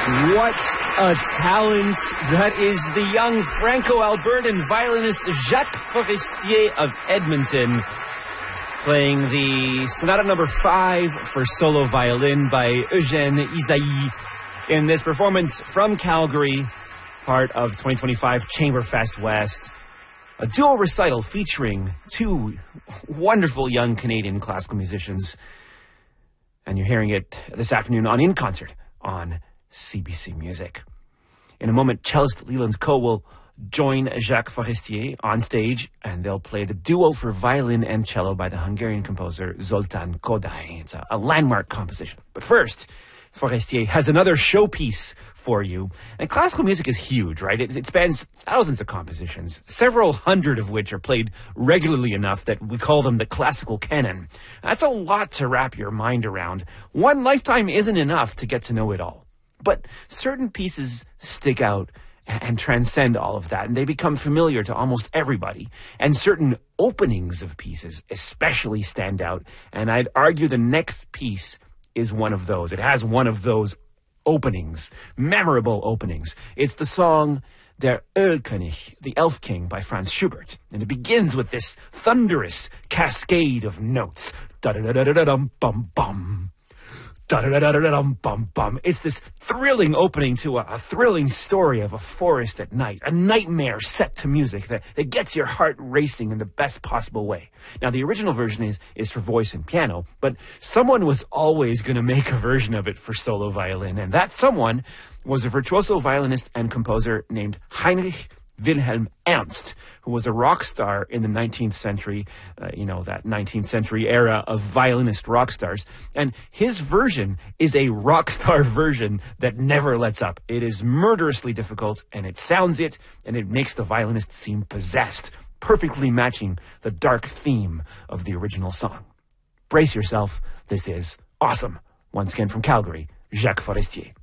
What a talent. That is the young Franco-Albertan violinist Jacques Forestier of Edmonton, playing the Sonata number 5 for solo violin by Eugène Ysaÿe in this performance from Calgary, part of 2025 Chamberfest West. A dual recital featuring two wonderful young Canadian classical musicians. And you're hearing it this afternoon on In Concert on CBC Music. In a moment, cellist Leland Coe will join Jacques Forestier on stage, and they'll play the duo for violin and cello by the Hungarian composer Zoltán Kodály. It's a landmark composition. But first, Forestier has another showpiece for you. And classical music is huge, right? It spans thousands of compositions, several hundred of which are played regularly enough that we call them the classical canon. That's a lot to wrap your mind around. One lifetime isn't enough to get to know it all. But certain pieces stick out and transcend all of that, and they become familiar to almost everybody. And certain openings of pieces especially stand out, and I'd argue the next piece is one of those. It has one of those openings, memorable openings. It's the song Der Ölkönig, the Elf King by Franz Schubert. And it begins with this thunderous cascade of notes. Da-da-da-da-da-dum-bum-bum. Da-da-da-da-da-dum-bum-bum. It's this thrilling opening to a thrilling story of a forest at night, a nightmare set to music that gets your heart racing in the best possible way. Now, the original version is for voice and piano, but someone was always going to make a version of it for solo violin, and that someone was a virtuoso violinist and composer named Heinrich Wilhelm Ernst, who was a rock star in the 19th century, that 19th century era of violinist rock stars. And his version is a rock star version that never lets up. It is murderously difficult, and it sounds it, and it makes the violinist seem possessed, perfectly matching the dark theme of the original song. Brace yourself. This is awesome. Once again from Calgary, Jacques Forestier.